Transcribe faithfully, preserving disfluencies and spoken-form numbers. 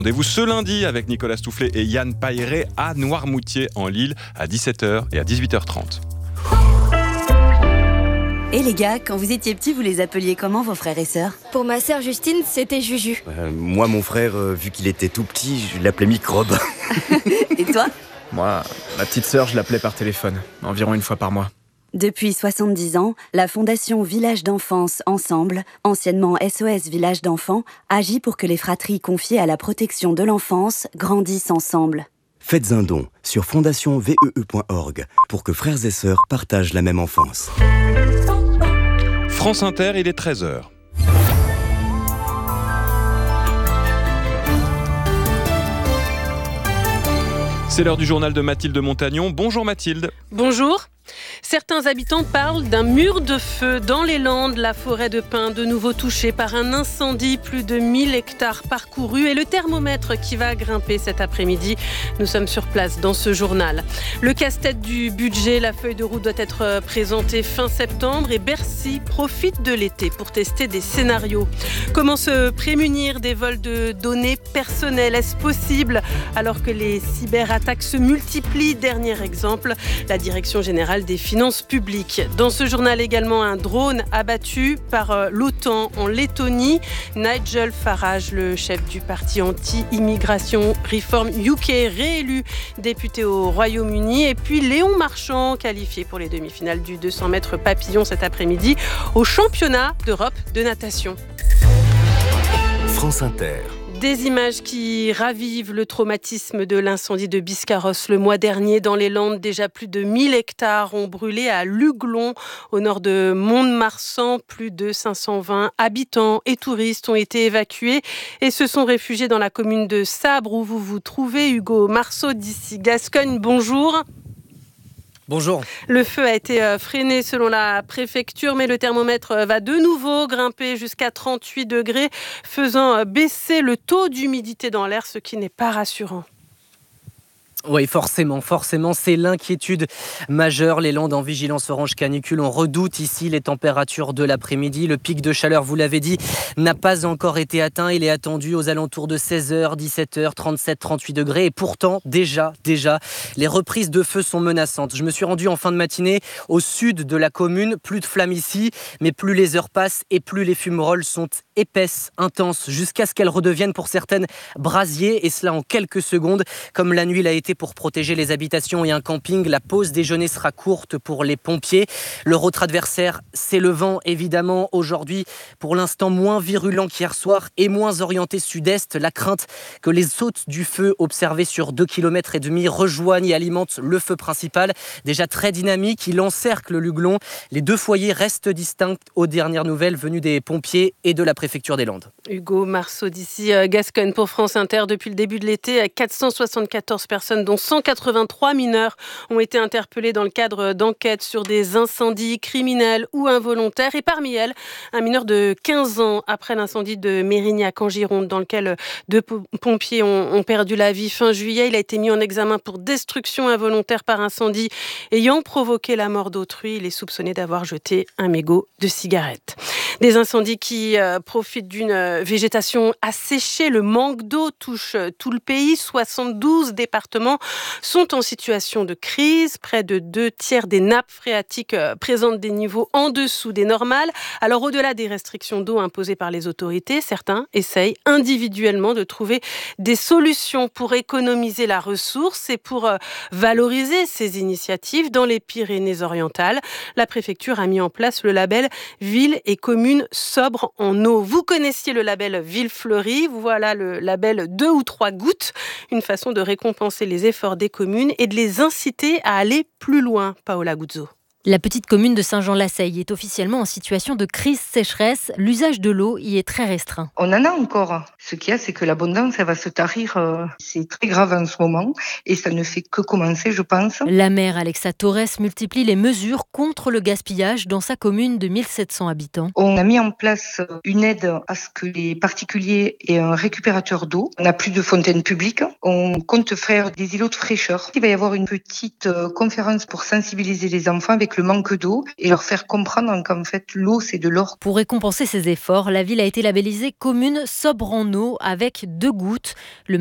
Rendez-vous ce lundi avec Nicolas Stoufflet et Yann Pailleret à Noirmoutier en Lille à dix-sept heures et à dix-huit heures trente. Et les gars, quand vous étiez petits, vous les appeliez comment vos frères et sœurs ? Pour ma sœur Justine, c'était Juju. Euh, moi, mon frère, euh, vu qu'il était tout petit, je l'appelais Microbe. Et toi ? Moi, ma petite sœur, je l'appelais par téléphone, environ une fois par mois. Depuis soixante-dix ans, la Fondation Village d'Enfance Ensemble, anciennement S O S Village d'Enfants, agit pour que les fratries confiées à la protection de l'enfance grandissent ensemble. Faites un don sur fondation v e e point org pour que frères et sœurs partagent la même enfance. France Inter, il est treize heures. C'est l'heure du journal de Mathilde Montagnon. Bonjour Mathilde. Bonjour. Certains habitants parlent d'un mur de feu dans les Landes, la forêt de pins de nouveau touchée par un incendie, plus de mille hectares parcourus et le thermomètre qui va grimper cet après-midi. Nous sommes sur place dans ce journal. Le casse-tête du budget, la feuille de route doit être présentée fin septembre et Bercy profite de l'été pour tester des scénarios. Comment se prémunir des vols de données personnelles ? Est-ce possible alors que les cyberattaques se multiplient ? Dernier exemple, la direction générale des finances publiques. Dans ce journal également, un drone abattu par l'OTAN en Lettonie. Nigel Farage, le chef du parti anti-immigration Reform U K, réélu député au Royaume-Uni. Et puis Léon Marchand, qualifié pour les demi-finales du deux cents mètres papillon cet après-midi au championnat d'Europe de natation. France Inter. Des images qui ravivent le traumatisme de l'incendie de Biscarrosse le mois dernier dans les Landes. Déjà plus de mille hectares ont brûlé à Luglon, au nord de Mont-de-Marsan. Plus de cinq cent vingt habitants et touristes ont été évacués et se sont réfugiés dans la commune de Sabre où vous vous trouvez. Hugo Marceau d'ici Gascogne, bonjour. Bonjour. Le feu a été freiné selon la préfecture, mais le thermomètre va de nouveau grimper jusqu'à trente-huit degrés, faisant baisser le taux d'humidité dans l'air, ce qui n'est pas rassurant. Oui, forcément, forcément, c'est l'inquiétude majeure. Les Landes en vigilance orange canicule. On redoute ici les températures de l'après-midi. Le pic de chaleur, vous l'avez dit, n'a pas encore été atteint. Il est attendu aux alentours de seize heures, dix-sept heures, trente-sept, trente-huit degrés. Et pourtant, déjà, déjà, les reprises de feu sont menaçantes. Je me suis rendu en fin de matinée au sud de la commune. Plus de flammes ici, mais plus les heures passent et plus les fumerolles sont épaisses, intenses, jusqu'à ce qu'elles redeviennent pour certaines brasiers. Et cela en quelques secondes, comme la nuit l'a été pour protéger les habitations et un camping. La pause déjeuner sera courte pour les pompiers. Leur autre adversaire, c'est le vent, évidemment. Aujourd'hui, pour l'instant, moins virulent qu'hier soir et moins orienté sud-est. La crainte que les sautes du feu observées sur deux kilomètres et demi rejoignent et alimentent le feu principal. Déjà très dynamique, il encercle Luglon. Les deux foyers restent distincts aux dernières nouvelles venues des pompiers et de la préfecture des Landes. Hugo Marceau d'ici Gascogne pour France Inter. Depuis le début de l'été, quatre cent soixante-quatorze personnes dont cent quatre-vingt-trois mineurs ont été interpellés dans le cadre d'enquêtes sur des incendies criminels ou involontaires. Et parmi elles, un mineur de quinze ans après l'incendie de Mérignac en Gironde, dans lequel deux pompiers ont, ont perdu la vie fin juillet. Il a été mis en examen pour destruction involontaire par incendie ayant provoqué la mort d'autrui. Il est soupçonné d'avoir jeté un mégot de cigarette. Des incendies qui euh, profitent d'une végétation asséchée. Le manque d'eau touche tout le pays. soixante-douze départements sont en situation de crise. Près de deux tiers des nappes phréatiques euh, présentent des niveaux en dessous des normales. Alors, au-delà des restrictions d'eau imposées par les autorités, certains essayent individuellement de trouver des solutions pour économiser la ressource et pour euh, valoriser ces initiatives. Dans les Pyrénées-Orientales, la préfecture a mis en place le label Ville et communes sobres en eau. Vous connaissiez le label Ville fleurie, voilà le label deux ou trois gouttes, une façon de récompenser les efforts des communes et de les inciter à aller plus loin. Paola Guzzo. La petite commune de Saint-Jean-Lasseille est officiellement en situation de crise sécheresse. L'usage de l'eau y est très restreint. On en a encore. Ce qu'il y a, c'est que l'abondance, elle va se tarir. C'est très grave en ce moment et ça ne fait que commencer, je pense. La maire Alexa Torres multiplie les mesures contre le gaspillage dans sa commune de mille sept cents habitants. On a mis en place une aide à ce que les particuliers aient un récupérateur d'eau. On n'a plus de fontaines publiques. On compte faire des îlots de fraîcheur. Il va y avoir une petite conférence pour sensibiliser les enfants avec avec le manque d'eau et leur faire comprendre qu'en fait l'eau c'est de l'or. Pour récompenser ces efforts, la ville a été labellisée commune sobre en eau avec deux gouttes. Le